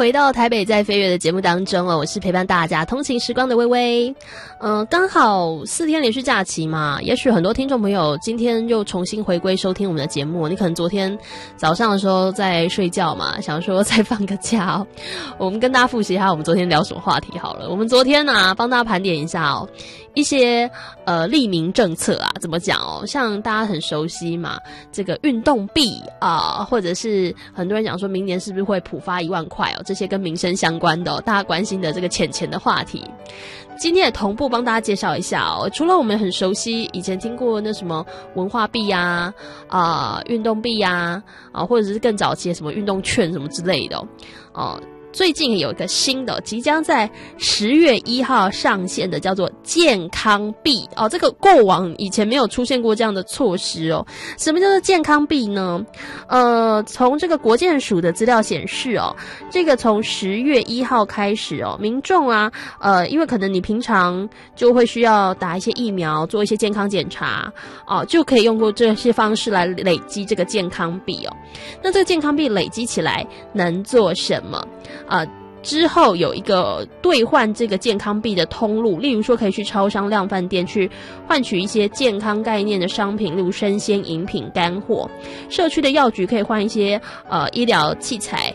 回到台北在飞跃的节目当中哦，我是陪伴大家通勤时光的微微。刚好4天连续假期嘛，也许很多听众朋友今天又重新回归收听我们的节目，你可能昨天早上的时候在睡觉嘛，想说再放个假哦。我们跟大家复习一下我们昨天聊什么话题好了。我们昨天帮大家盘点一下哦，一些利民政策啊，怎么讲哦？像大家很熟悉嘛，这个运动币啊，或者是很多人讲说明年是不是会普发1万块哦，这些跟民生相关的大家关心的这个钱的话题。今天也同步帮大家介绍一下哦，除了我们很熟悉以前听过那什么文化币啊、运动币啊，或者是更早期的什么运动券什么之类的哦。最近有一个新的，即将在10月1号上线的，叫做健康币哦。这个过往以前没有出现过这样的措施哦。什么叫做健康币呢？从这个国健署的资料显示哦，这个从10月1号开始哦，民众因为可能你平常就会需要打一些疫苗，做一些健康检查哦，就可以用过这些方式来累积这个健康币哦。那这个健康币累积起来能做什么？之后有一个兑换这个健康币的通路，例如说可以去超商、量贩店去换取一些健康概念的商品，例如生鲜饮品、干货。社区的药局可以换一些医疗器材